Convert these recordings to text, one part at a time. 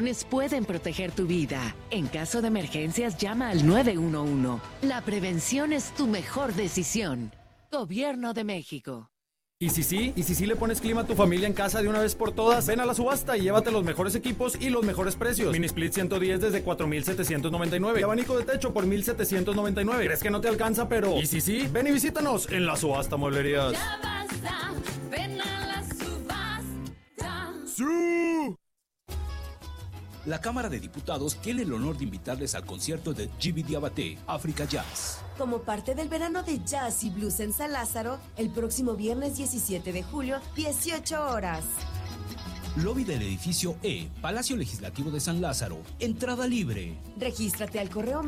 Pueden proteger tu vida. En caso de emergencias, llama al 911. La prevención es tu mejor decisión. Gobierno de México. ¿Y si sí le pones clima a tu familia en casa de una vez por todas? Ven a la subasta y llévate los mejores equipos y los mejores precios. Mini Split 110 desde 4,799. Y abanico de techo por 1,799. ¿Crees que no te alcanza? Pero ¿y si sí? Ven y visítanos en la subasta Mueblerías. Ya basta, ven a la subasta. ¡Sí! La Cámara de Diputados tiene el honor de invitarles al concierto de Djiby Diabaté, Africa Jazz. Como parte del verano de jazz y blues en San Lázaro, el próximo viernes 17 de julio, 18 horas. Lobby del edificio E, Palacio Legislativo de San Lázaro. Entrada libre. Regístrate al correo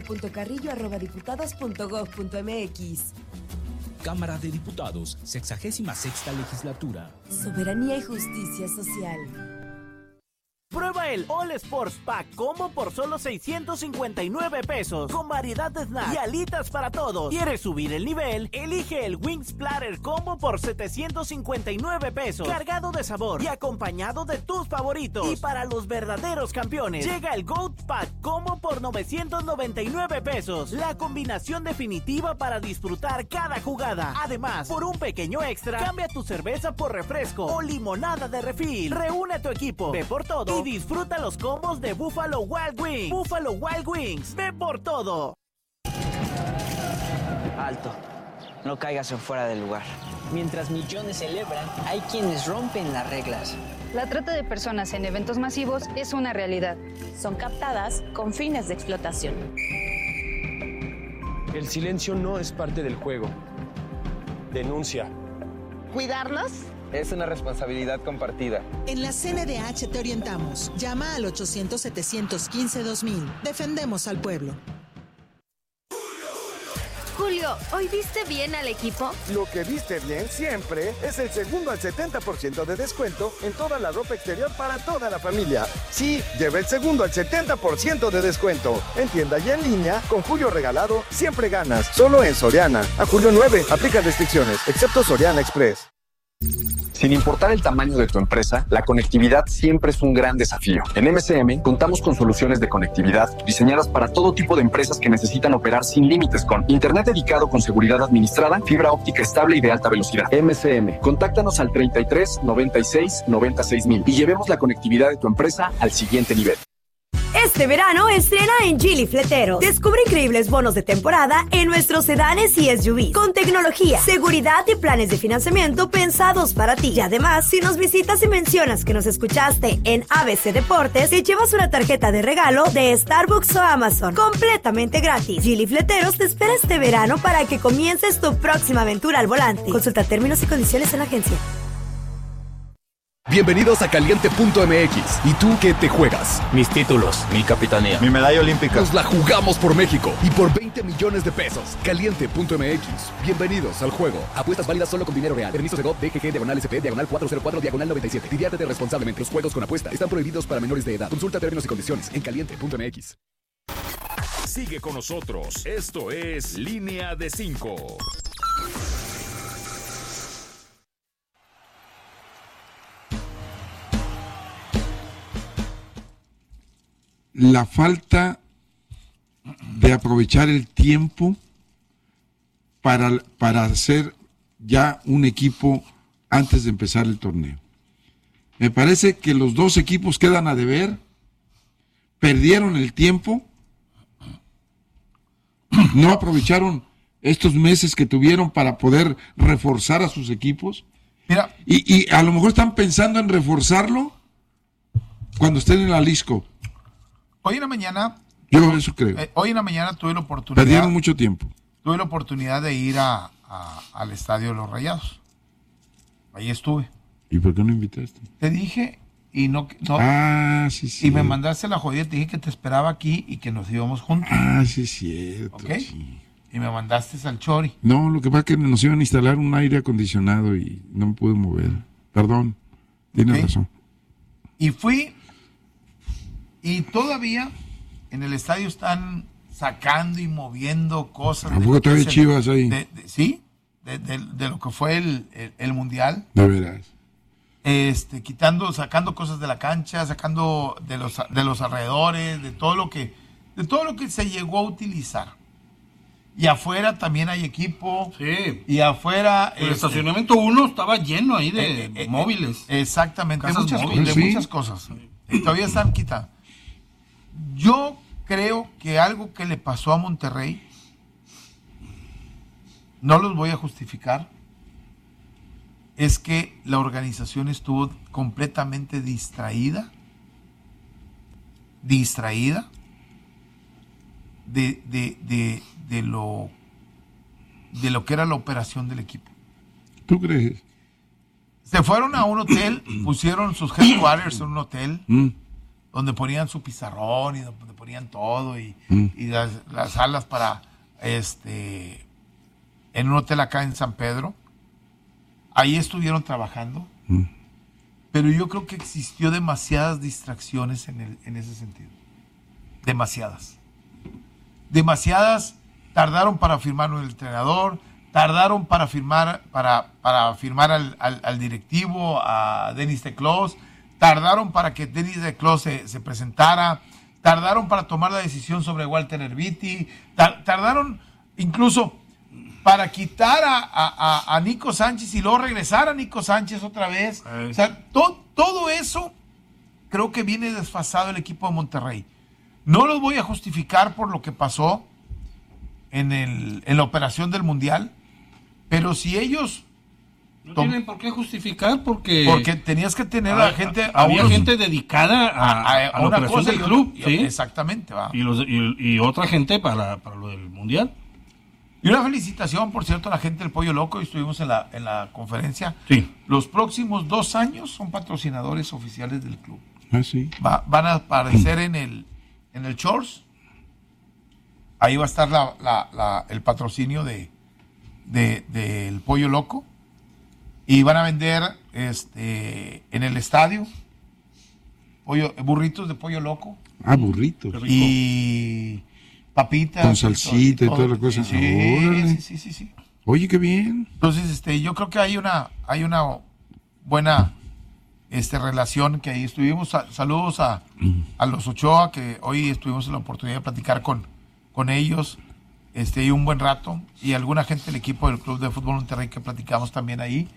marisol.carrillo@diputados.gov.mx. Cámara de Diputados, 66ª Legislatura. Soberanía y justicia social. Prueba el All Sports Pack Combo por solo 659 pesos, con variedad de snacks y alitas para todos. ¿Quieres subir el nivel? Elige el Wings Platter Combo por 759 pesos, cargado de sabor y acompañado de tus favoritos. Y para los verdaderos campeones, llega el Goat Pack Combo por 999 pesos, la combinación definitiva para disfrutar cada jugada. Además, por un pequeño extra, cambia tu cerveza por refresco o limonada de refil. Reúne a tu equipo, ve por todo y disfruta los combos de Buffalo Wild Wings. Buffalo Wild Wings, ve por todo. Alto, no caigas en fuera del lugar. Mientras millones celebran, hay quienes rompen las reglas. La trata de personas en eventos masivos es una realidad. Son captadas con fines de explotación. El silencio no es parte del juego. Denuncia. ¿Cuidarnos? Es una responsabilidad compartida. En la CNDH te orientamos. Llama al 800-715-2000. Defendemos al pueblo. Julio, ¿hoy viste bien al equipo? Lo que viste bien siempre es el segundo al 70% de descuento en toda la ropa exterior para toda la familia. Sí, lleva el segundo al 70% de descuento. En tienda y en línea, con Julio regalado, siempre ganas. Solo en Soriana. A julio 9, aplica restricciones, excepto Soriana Express. Sin importar el tamaño de tu empresa, la conectividad siempre es un gran desafío. En MCM contamos con soluciones de conectividad diseñadas para todo tipo de empresas que necesitan operar sin límites con internet dedicado con seguridad administrada, fibra óptica estable y de alta velocidad. MCM, contáctanos al 33 96 96 mil y llevemos la conectividad de tu empresa al siguiente nivel. Este verano estrena en Geely Fleteros. Descubre increíbles bonos de temporada en nuestros sedanes y SUVs con tecnología, seguridad y planes de financiamiento pensados para ti. Y además, si nos visitas y mencionas que nos escuchaste en ABC Deportes, te llevas una tarjeta de regalo de Starbucks o Amazon completamente gratis. Geely Fleteros te espera este verano para que comiences tu próxima aventura al volante. Consulta términos y condiciones en la agencia. Bienvenidos a Caliente.mx. ¿Y tú qué te juegas? Mis títulos, mi capitanía, mi medalla olímpica. Nos la jugamos por México y por 20 millones de pesos. Caliente.mx. Bienvenidos al juego. Apuestas válidas solo con dinero real. Permisos de GOV, DGG, /SP, /404, /97. Diviértete responsablemente. Los juegos con apuesta están prohibidos para menores de edad. Consulta términos y condiciones en Caliente.mx. Sigue con nosotros. Esto es Línea de 5. La falta de aprovechar el tiempo para hacer ya un equipo antes de empezar el torneo. Me parece que los dos equipos quedan a deber, perdieron el tiempo, no aprovecharon estos meses que tuvieron para poder reforzar a sus equipos. Mira, y a lo mejor están pensando en reforzarlo cuando estén en la Jalisco. Hoy en la mañana... Yo eso creo. Hoy en la mañana tuve la oportunidad... Perdieron mucho tiempo. Tuve la oportunidad de ir al estadio de los Rayados. Ahí estuve. ¿Y por qué no invitaste? Te dije y no sí. Y me mandaste la jodida, te dije que te esperaba aquí y que nos íbamos juntos. Sí, es cierto. ¿Okay? Sí. Y me mandaste al Chori. No, lo que pasa es que nos iban a instalar un aire acondicionado y no me pude mover. Perdón, tienes razón. Y fui... Y todavía en el estadio están sacando y moviendo cosas. ¿A poco todavía Chivas ahí? Sí, de lo que fue el Mundial. De veras. sacando cosas de la cancha, sacando de los alrededores, de todo lo que se llegó a utilizar. Y afuera también hay equipo. Sí. Y afuera... El estacionamiento 1 estaba lleno ahí de móviles. Exactamente, de móviles. muchas cosas. Y todavía están quitadas. Yo creo que algo que le pasó a Monterrey, no los voy a justificar, es que la organización estuvo completamente distraída de lo que era la operación del equipo. ¿Tú crees? Se fueron a un hotel, pusieron sus headquarters en un hotel, donde ponían su pizarrón y donde ponían todo y las salas para en un hotel acá en San Pedro. Ahí estuvieron trabajando, pero yo creo que existió demasiadas distracciones en ese sentido. Demasiadas. Tardaron para firmar un entrenador, tardaron para firmar al directivo, a Denis Teclos, tardaron para que Denis Teclos se presentara, tardaron para tomar la decisión sobre Walter Erviti, tardaron incluso para quitar a Nico Sánchez y luego regresar a Nico Sánchez otra vez. O sea, todo eso creo que viene desfasado el equipo de Monterrey. No los voy a justificar por lo que pasó en la operación del Mundial, pero si ellos... No tienen por qué justificar porque tenías que tener a gente... Había gente dedicada a la operación del club. ¿Sí? Exactamente. Va. Y otra gente para lo del Mundial. Y una felicitación, por cierto, a la gente del Pollo Loco. Estuvimos en la conferencia. Sí. Los próximos 2 años son patrocinadores oficiales del club. Ah, sí. Van a aparecer en el Shores. Ahí va a estar el patrocinio del Pollo Loco. Y van a vender en el estadio burritos de pollo loco. Ah, burritos. Y papitas. Con salsita y toda la cosa. Sí. Oye, qué bien. Entonces, yo creo que hay una buena relación que ahí estuvimos. Saludos a los Ochoa, que hoy estuvimos en la oportunidad de platicar con ellos. Y un buen rato. Y alguna gente del equipo del Club de Fútbol Monterrey que platicamos también ahí.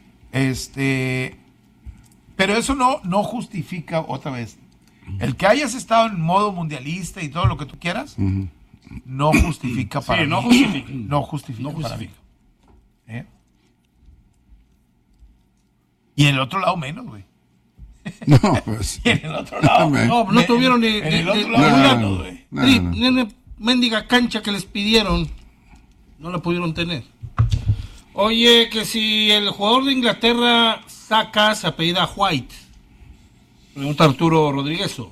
Pero eso no justifica, otra vez, el que hayas estado en modo mundialista y todo lo que tú quieras, no justifica para mí. No justifica para mí. Y en el otro lado menos, güey. No, pues. Y en el otro lado. No tuvieron ni en el otro lado, una mendiga cancha que les pidieron, no la pudieron tener. Oye, que si el jugador de Inglaterra saca, se apellida White. Pregunta Arturo Rodríguez. ¿Sí,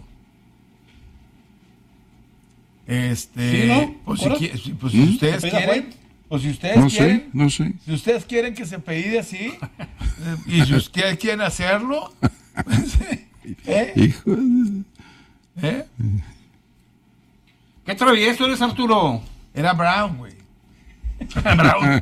¿no? Pues si ustedes quieren. Pues si ustedes quieren. No sé. Si ustedes quieren que se apellide así, y si ustedes quieren hacerlo, Hijo de... ¿Qué travieso eres, Arturo? Era Brown, güey. Brown.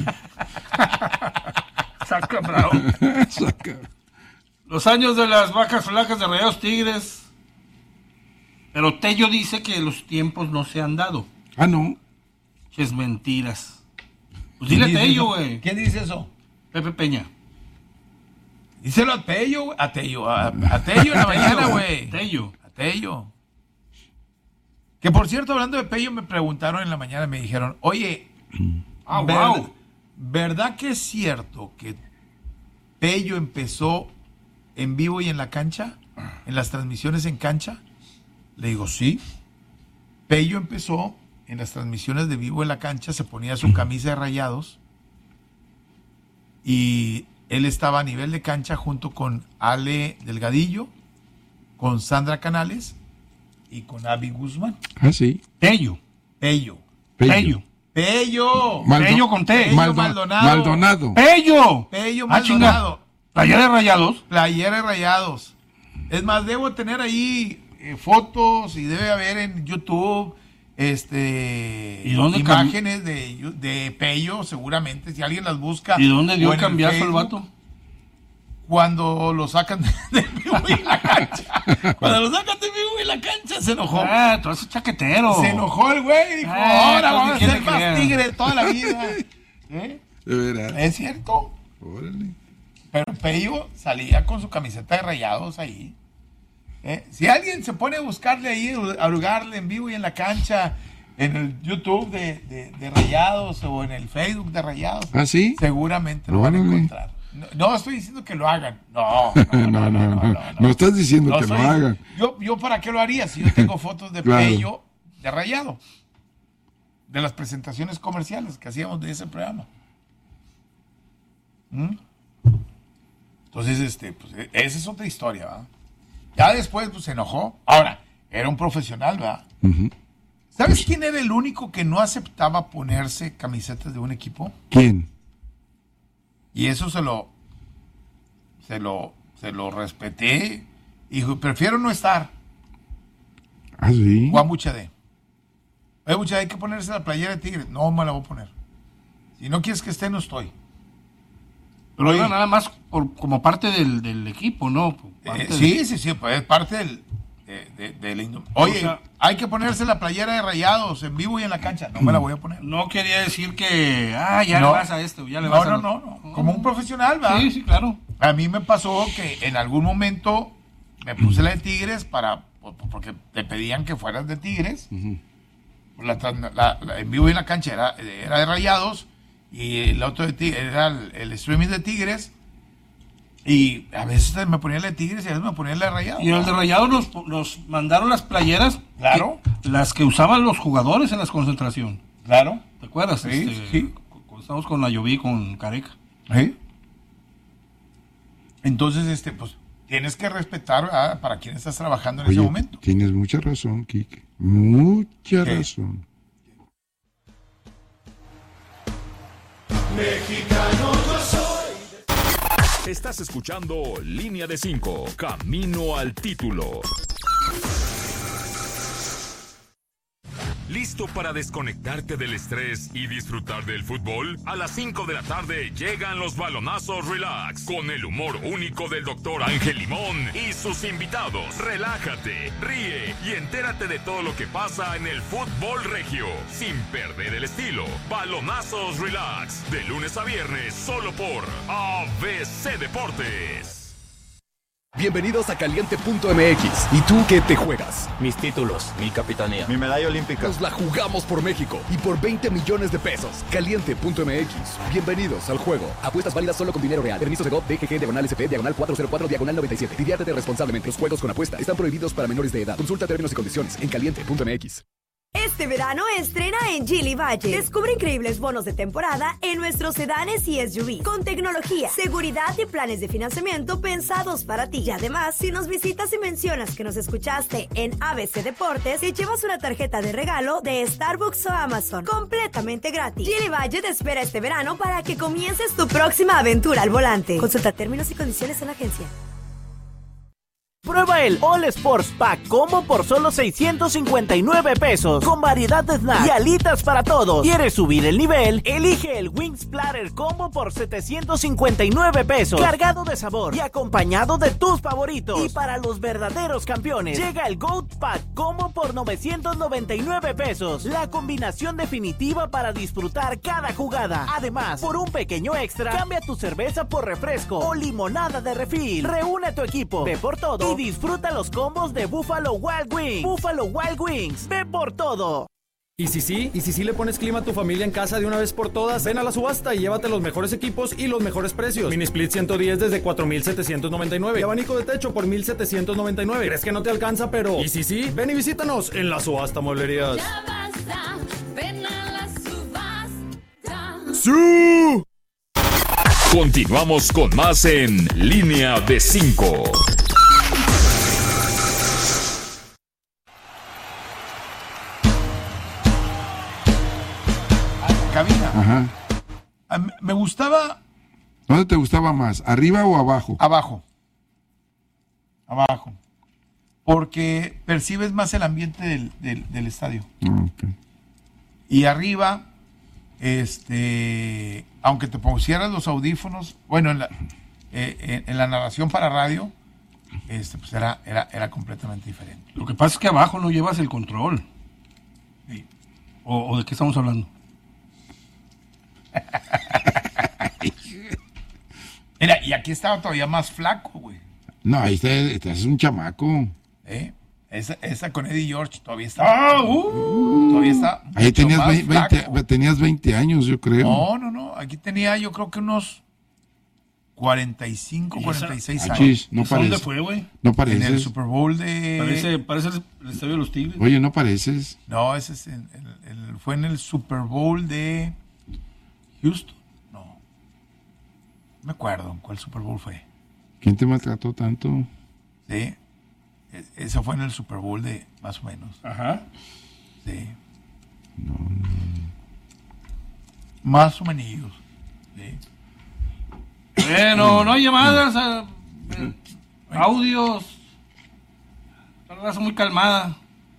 Saca Brown. Los años de las vacas flacas de Rayados Tigres. Pero Tello dice que los tiempos no se han dado. Ah, no. Es mentiras. Pues dile a Tello, güey. ¿Quién dice eso? Pepe Peña. Díselo a Tello, güey. A Tello en la mañana, güey. A Tello. Que por cierto, hablando de Pello, me preguntaron en la mañana, me dijeron, oye, wow. ¿Verdad que es cierto que Pello empezó en vivo y en la cancha? ¿En las transmisiones en cancha? Le digo, sí. Pello empezó en las transmisiones de vivo en la cancha, se ponía su camisa de Rayados y él estaba a nivel de cancha junto con Ale Delgadillo, con Sandra Canales y con Abby Guzmán. Ah, sí. Pello. Pello con T. Maldonado. Pello Maldonado. Maldonado. ¿Playera de Rayados? Playera de Rayados. Es más, debo tener ahí fotos y debe haber en YouTube ¿Y dónde imágenes de Pello, seguramente, si alguien las busca. ¿Y dónde dio cambiazo el vato? cuando lo sacan del vivo y en la cancha. Cuando lo sacan del vivo y en la cancha se enojó. Tú eres chaquetero. Se enojó el güey y dijo, ahora vamos a ser más tigre de toda la vida. De veras. Es cierto. Órale. Pero Pello salía con su camiseta de Rayados ahí. Si alguien se pone a buscarle ahí, a hurgarle en vivo y en la cancha, en el YouTube de Rayados o en el Facebook de Rayados, ¿ah, sí? Seguramente lo van a encontrar. No estoy diciendo que lo hagan. No. No estás diciendo que lo hagan. Yo ¿para qué lo haría si yo tengo fotos de Pello de Rayado? De las presentaciones comerciales que hacíamos de ese programa. Entonces, pues, esa es otra historia, ¿verdad? Ya después, pues, se enojó. Ahora, era un profesional, ¿verdad? Uh-huh. ¿Sabes quién era el único que no aceptaba ponerse camisetas de un equipo? ¿Quién? Y eso se lo respeté. Y prefiero no estar. ¿Ah, sí? Juan Buchadé. Oye, Buchadé, hay que ponerse la playera de Tigres. No me la voy a poner. Si no quieres que esté, no estoy. Pero era nada más como parte del equipo, ¿no? Sí, pues es parte del Oye, o sea, hay que ponerse la playera de Rayados en vivo y en la cancha. No me la voy a poner. No quería decir que, ya le vas a esto, ya le vas a... No. Como un profesional, ¿verdad? Sí, claro. A mí me pasó que en algún momento me puse la de Tigres porque te pedían que fueras de Tigres. Uh-huh. En vivo y en la cancha era de Rayados y el otro de Tigres era el streaming de Tigres. Y a veces me ponía la de Tigres y a veces me ponía la de Rayados. Y el de Rayados nos mandaron las playeras. Claro. Las que usaban los jugadores en la concentración. Claro. ¿Te acuerdas? Sí. Cuando estábamos con Ayoví, con Careca. Sí. Entonces, pues, tienes que respetar para quien estás trabajando en ese momento. Tienes mucha razón, Quique. Mucha razón. Mexicano yo soy. Estás escuchando Línea de 5, Camino al Título. ¿Listo para desconectarte del estrés y disfrutar del fútbol? A las 5 de la tarde llegan los balonazos Relax, con el humor único del Dr. Ángel Limón y sus invitados. Relájate, ríe y entérate de todo lo que pasa en el fútbol regio, sin perder el estilo. Balonazos Relax, de lunes a viernes, solo por ABC Deportes. Bienvenidos a Caliente.mx. ¿Y tú qué te juegas? Mis títulos, mi capitanía, mi medalla olímpica. Nos la jugamos por México y por 20 millones de pesos. Caliente.mx. Bienvenidos al juego. Apuestas válidas solo con dinero real. Permiso de GOV, DGG, /SP, /404, /97. Diviértete responsablemente. Los juegos con apuesta están prohibidos para menores de edad. Consulta términos y condiciones en Caliente.mx. Este verano estrena en Geely Valle. Descubre increíbles bonos de temporada en nuestros sedanes y SUVs, con tecnología, seguridad y planes de financiamiento pensados para ti. Y además, si nos visitas y mencionas que nos escuchaste en ABC Deportes, te llevas una tarjeta de regalo de Starbucks o Amazon, completamente gratis. Geely Valle te espera este verano para que comiences tu próxima aventura al volante. Consulta términos y condiciones en la agencia. Prueba el All Sports Pack Combo por solo 659 pesos, con variedad de snacks y alitas para todos. ¿Quieres subir el nivel? Elige el Wings Platter Combo por 759 pesos, cargado de sabor y acompañado de tus favoritos. Y para los verdaderos campeones, llega el Goat Pack Combo por 999 pesos, la combinación definitiva para disfrutar cada jugada. Además, por un pequeño extra, cambia tu cerveza por refresco o limonada de refil. Reúne tu equipo, ve por todo y disfruta los combos de Buffalo Wild Wings. Buffalo Wild Wings, ve por todo. Y si sí le pones clima a tu familia en casa de una vez por todas, ven a la subasta y llévate los mejores equipos y los mejores precios. Mini Split 110 desde 4,799 y abanico de techo por 1,799. ¿Crees que no te alcanza? Pero y si sí, ven y visítanos en la subasta Mueblerías. Ya basta, ven a la subasta. ¡Sí! Continuamos con más en Línea de 5. Cabina. Ajá. Me gustaba. ¿Dónde te gustaba más? ¿Arriba o abajo? Abajo. Porque percibes más el ambiente del estadio. Okay. Y arriba, aunque te pusieras los audífonos, bueno, en la narración para radio, pues era completamente diferente. Lo que pasa es que abajo no llevas el control. Sí. ¿O de qué estamos hablando? Mira, y aquí estaba todavía más flaco, güey. No, ahí es un chamaco. Esa con Eddie George todavía está. Todavía está. Ahí tenías 20 años, yo creo. No. Aquí tenía, yo creo que unos 45, 46 años. Chis, no parece. ¿Dónde fue, güey? No pareces. En el Super Bowl de... Parece el estadio de los Tigres. Oye, no pareces. No, ese es fue en el Super Bowl de Houston. No me acuerdo en cuál Super Bowl fue. ¿Quién te maltrató tanto? Sí. Eso fue en el Super Bowl de más o menos. Ajá. Sí. No. Más o menos. Sí. Bueno, no hay llamadas, audios. La raza muy calmada.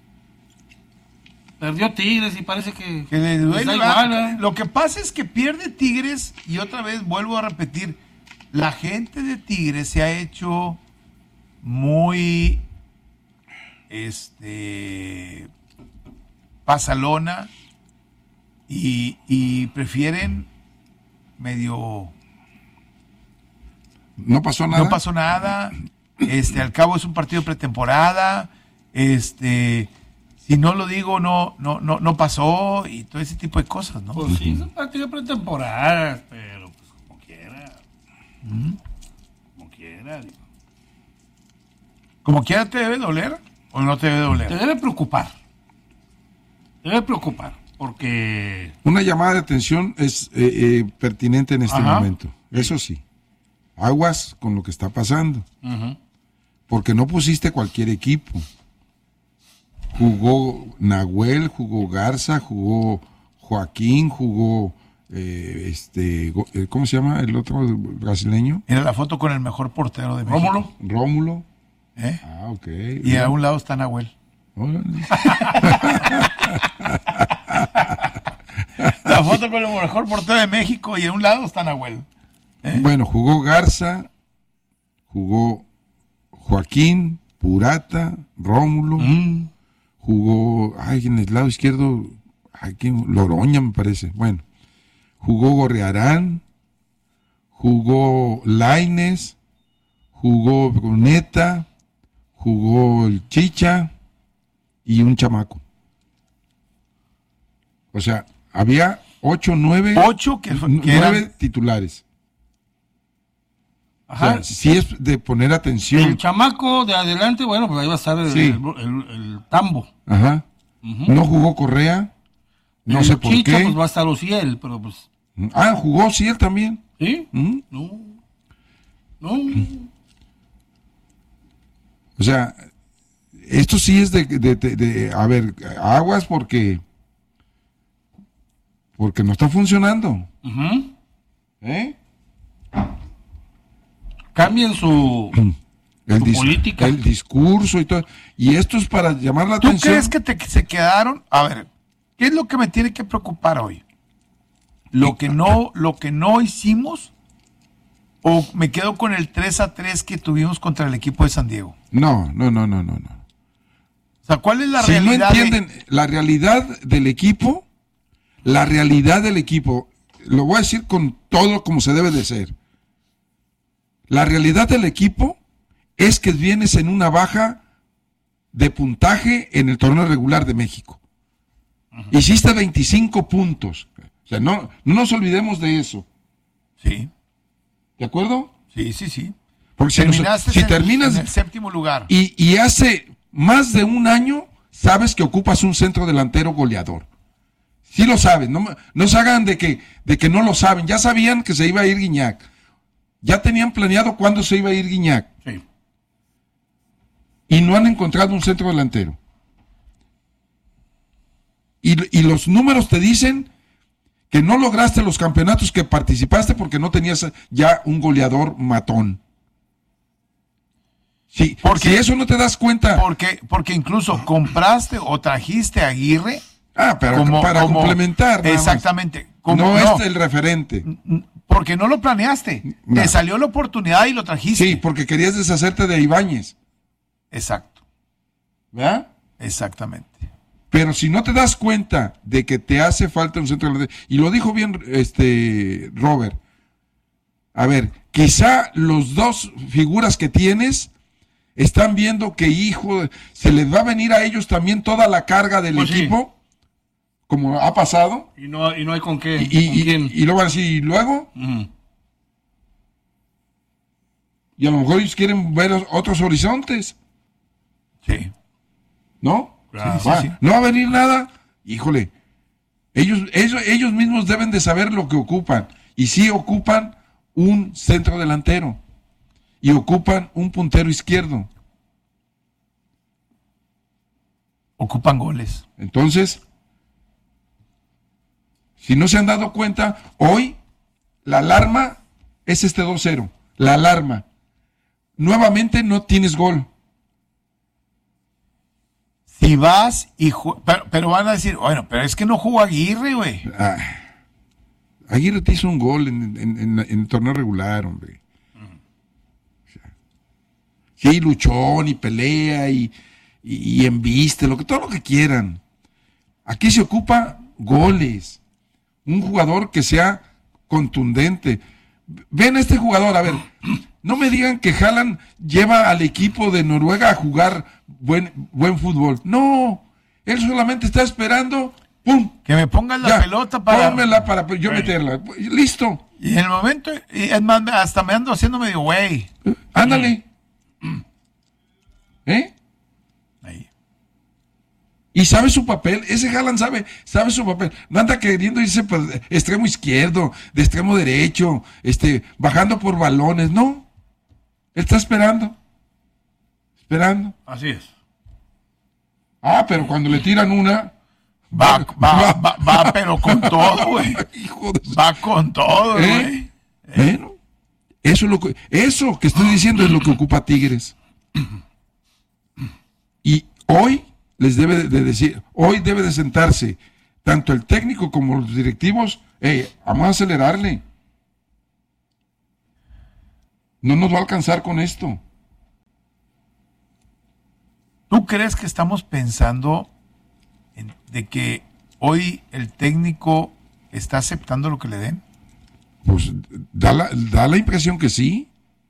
Perdió Tigres y parece que le duele. da igual, Lo que pasa es que pierde Tigres y otra vez vuelvo a repetir, la gente de Tigres se ha hecho muy pasalona y prefieren medio... No pasó nada. No pasó nada. Al cabo es un partido pretemporada. Si no lo digo, no pasó y todo ese tipo de cosas, ¿no? Pues sí, es un partido pretemporada, pero pues como quiera. Como quiera. Digo. ¿Como quiera te debe doler o no te debe doler? Te debe preocupar. Porque... Una llamada de atención es pertinente en este momento. Eso sí. Aguas con lo que está pasando. Porque no pusiste cualquier equipo. Jugó Nahuel, jugó Garza, jugó Joaquín, jugó ¿cómo se llama el otro brasileño? Era la foto con el mejor portero de México. Rómulo. Ah, ok. Y a un lado está Nahuel. La foto con el mejor portero de México y a un lado está Nahuel. Bueno, jugó Garza, jugó Joaquín, Purata, Rómulo, jugó, en el lado izquierdo, Loroña me parece, bueno, jugó Gorriarán, jugó Lainez, jugó Neta, jugó el Chicha y un chamaco. O sea, había 9 titulares. Ajá. O sea, si es de poner atención. El chamaco de adelante, bueno, pues ahí va a estar el Tambo. Ajá. No jugó Correa. No sé por Chicha, qué. Pues va a estar Ociel, pero pues. Jugó Ociel también. ¿Sí? No. O sea, esto sí es de a ver, aguas porque no está funcionando. Cambien su política. El discurso y todo. Y esto es para llamar la atención. ¿Tú crees que se quedaron? A ver, ¿qué es lo que me tiene que preocupar hoy? ¿Lo que no hicimos? ¿O me quedo con el 3-3 que tuvimos contra el equipo de San Diego? No. O sea, ¿cuál es la realidad? Si no entienden la realidad del equipo, lo voy a decir con todo como se debe de ser. La realidad del equipo es que vienes en una baja de puntaje en el torneo regular de México. Hiciste 25 puntos. O sea, no nos olvidemos de eso. Sí. ¿De acuerdo? Sí. Porque si terminas en el séptimo lugar y hace más de un año sabes que ocupas un centro delantero goleador. Sí lo saben, no se hagan de que no lo saben. Ya sabían que se iba a ir Guiñac. Ya tenían planeado cuándo se iba a ir Guiñac. Sí. Y no han encontrado un centro delantero. Y los números te dicen que no lograste los campeonatos que participaste porque no tenías ya un goleador matón. Sí, porque si eso no te das cuenta. Porque incluso compraste o trajiste a Aguirre. Pero para complementar. Exactamente. No es el referente. Porque no lo planeaste. No. Te salió la oportunidad y lo trajiste. Sí, porque querías deshacerte de Ibáñez. Exacto. ¿Verdad? Exactamente. Pero si no te das cuenta de que te hace falta un centro delantero, y lo dijo bien Robert, a ver, quizá los dos figuras que tienes están viendo que, hijo, se les va a venir a ellos también toda la carga del equipo, como ha pasado. Y no hay con qué. Y luego van a decir, ¿y luego? Y a lo mejor ellos quieren ver otros horizontes. Sí. ¿No? Claro. Sí. No va a venir nada. Híjole. Ellos mismos deben de saber lo que ocupan. Y sí ocupan un centro delantero. Y ocupan un puntero izquierdo. Ocupan goles. Entonces, si no se han dado cuenta, hoy la alarma es 2-0. La alarma. Nuevamente no tienes gol. Si vas y pero van a decir, bueno, pero es que no jugó Aguirre, güey. Aguirre te hizo un gol en el torneo regular, hombre. Sí, luchón y pelea y embiste, todo lo que quieran. Aquí se ocupa goles. Un jugador que sea contundente. Ven a este jugador, a ver, no me digan que Haaland lleva al equipo de Noruega a jugar buen fútbol. No, él solamente está esperando, ¡pum! Que me pongan la pelota para... Pónmela para yo meterla. Listo. Y en el momento, es más, hasta me ando haciendo medio güey. Ándale. Ahí. Y sabe su papel, ese Haaland sabe su papel. No anda queriendo irse por extremo izquierdo, de extremo derecho, bajando por balones, no. Él está esperando. Así es. Pero cuando le tiran una... Va, pero con todo, güey. Va con todo, güey. Bueno, eso que estoy diciendo es lo que ocupa Tigres. Y hoy les debe de decir, hoy debe de sentarse tanto el técnico como los directivos, vamos a acelerarle. No nos va a alcanzar con esto. ¿Tú crees que estamos pensando de que hoy el técnico está aceptando lo que le den? Pues da la impresión que sí.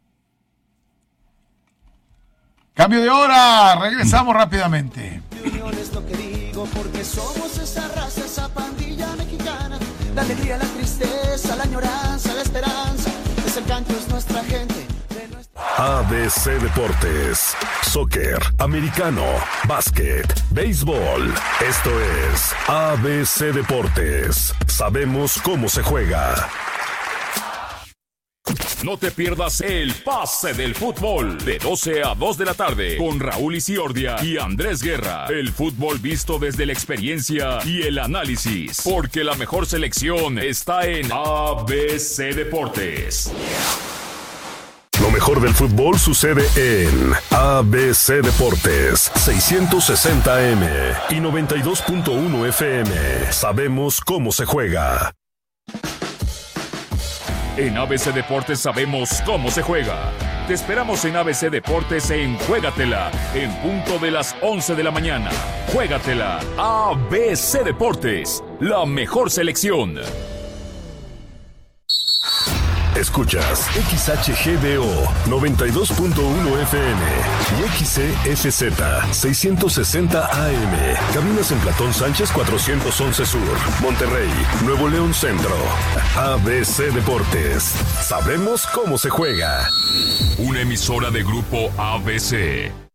Cambio de hora, regresamos rápidamente. Es lo que digo, porque somos esa raza, esa pandilla mexicana. La alegría, la tristeza, la añoranza, la esperanza. Es el canto, es nuestra gente. ABC Deportes, soccer, americano, básquet, béisbol. Esto es ABC Deportes. Sabemos cómo se juega. No te pierdas el pase del fútbol de 12 a 2 de la tarde con Raúl Isiordia y Andrés Guerra. El fútbol visto desde la experiencia y el análisis, porque la mejor selección está en ABC Deportes. Lo mejor del fútbol sucede en ABC Deportes, 660M y 92.1 FM. Sabemos cómo se juega. En ABC Deportes sabemos cómo se juega. Te esperamos en ABC Deportes en Juégatela, en punto de las 11 de la mañana. Juégatela, ABC Deportes, la mejor selección. Escuchas XHGDO 92.1 FM y XCSZ 660 AM. Caminas en Platón Sánchez 411 Sur, Monterrey, Nuevo León Centro. ABC Deportes. Sabemos cómo se juega. Una emisora de Grupo ABC.